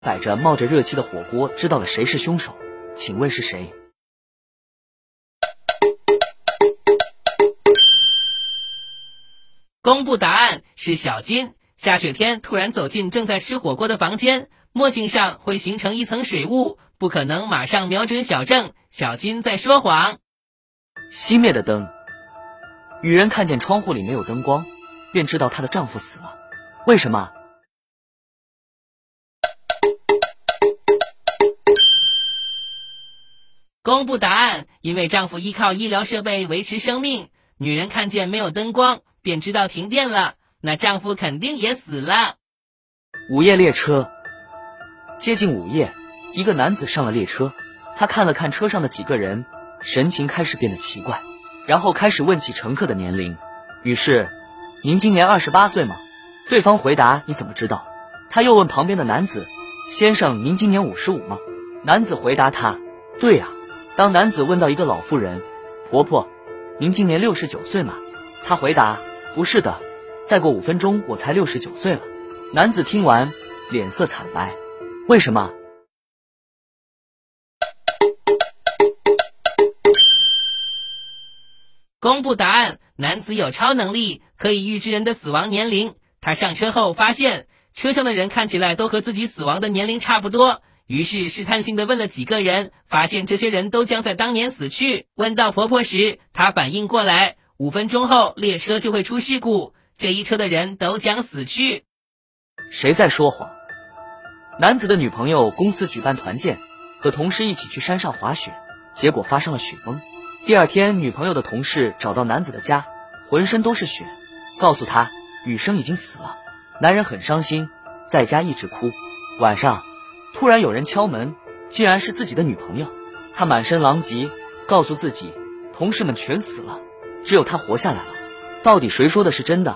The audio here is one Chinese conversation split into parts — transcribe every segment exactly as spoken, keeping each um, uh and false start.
摆着冒着热气的火锅，知道了谁是凶手，请问是谁？ 公布答案是小金。下雪天突然走进正在吃火锅的房间，墨镜上会形成一层水雾，不可能马上瞄准小郑。小金在说谎。 熄灭的灯。女人看见窗户里没有灯光，便知道她的丈夫死了。为什么？ 公布答案，因为丈夫依靠医疗设备维持生命。女人看见没有灯光，便知道停电了，那丈夫肯定也死了。 午夜列车。接近午夜，一个男子上了列车，他看了看车上的几个人，神情开始变得奇怪，然后开始问起乘客的年龄。于是，您今年二十八岁吗？对方回答，你怎么知道？他又问旁边的男子，先生，您今年五十五吗？男子回答他，对呀、啊。当男子问到一个老妇人，婆婆，您今年六十九岁吗？她回答，不是的，再过五分钟我才六十九岁了。男子听完，脸色惨白。为什么？ 公布答案，男子有超能力，可以预知人的死亡年龄。他上车后发现，车上的人看起来都和自己死亡的年龄差不多，于是试探性地问了几个人，发现这些人都将在当年死去。问到婆婆时，她反应过来，五分钟后列车就会出事故，这一车的人都将死去。 谁在说谎？男子的女朋友公司举办团建，和同事一起去山上滑雪，结果发生了雪崩。第二天，女朋友的同事找到男子的家，浑身都是雪，告诉他女生已经死了。男人很伤心，在家一直哭。晚上突然有人敲门，竟然是自己的女朋友。他满身狼藉，告诉自己同事们全死了，只有他活下来了。到底谁说的是真的？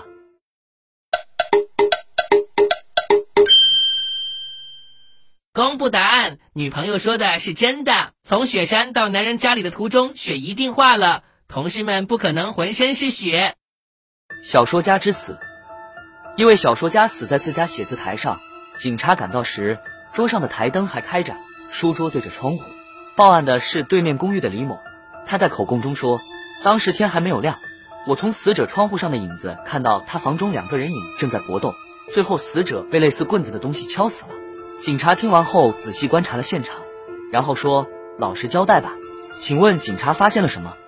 公布答案，女朋友说的是真的。从雪山到男人家里的途中，雪一定化了，同事们不可能浑身是雪。 小说家之死。一位小说家死在自家写字台上，警察赶到时，桌上的台灯还开着，书桌对着窗户。报案的是对面公寓的李某，他在口供中说，当时天还没有亮，我从死者窗户上的影子看到他房中两个人影正在搏斗，最后死者被类似棍子的东西敲死了。警察听完后仔细观察了现场，然后说，老实交代吧，请问警察发现了什么？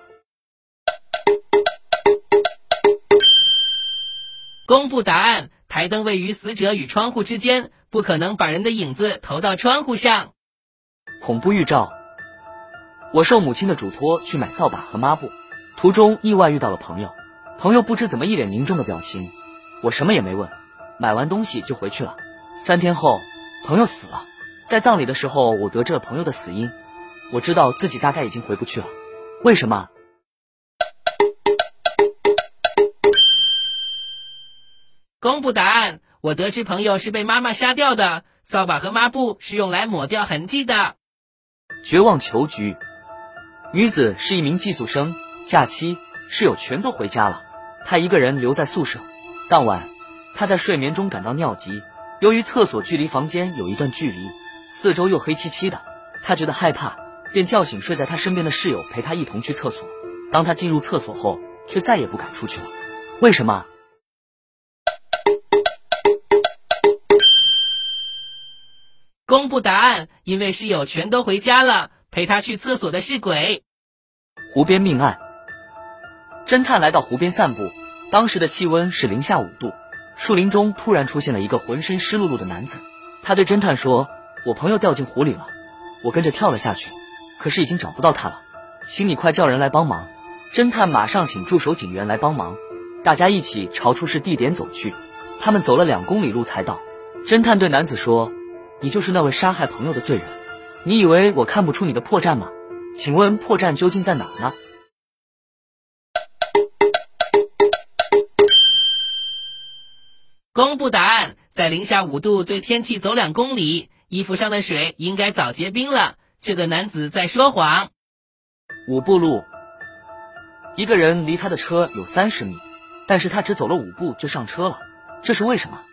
公布答案，台灯位于死者与窗户之间，不可能把人的影子投到窗户上。 恐怖预兆。我受母亲的嘱托去买扫把和抹布，途中意外遇到了朋友，朋友不知怎么一脸凝重的表情，我什么也没问，买完东西就回去了。三天后，朋友死了，在葬礼的时候，我得知了朋友的死因，我知道自己大概已经回不去了。为什么？ 公布答案，我得知朋友是被妈妈杀掉的，扫把和抹布是用来抹掉痕迹的。 绝望囚局。女子是一名寄宿生，假期室友全都回家了，她一个人留在宿舍。当晚，她在睡眠中感到尿急，由于厕所距离房间有一段距离，四周又黑漆漆的，她觉得害怕，便叫醒睡在她身边的室友陪她一同去厕所。当她进入厕所后，却再也不敢出去了。为什么？ 公布答案，因为室友全都回家了，陪他去厕所的是鬼。 湖边命案。侦探来到湖边散步，当时的气温是零下五度，树林中突然出现了一个浑身湿漉漉的男子。他对侦探说，我朋友掉进湖里了，我跟着跳了下去，可是已经找不到他了，请你快叫人来帮忙。侦探马上请驻守警员来帮忙，大家一起朝出事地点走去。他们走了两公里路才到。侦探对男子说，你就是那位杀害朋友的罪人，你以为我看不出你的破绽吗？请问破绽究竟在哪儿呢？ 公布答案，在零下五度对天气走两公里，衣服上的水应该早结冰了，这个男子在说谎。 五步路。一个人离他的车有三十米，但是他只走了五步就上车了，这是为什么？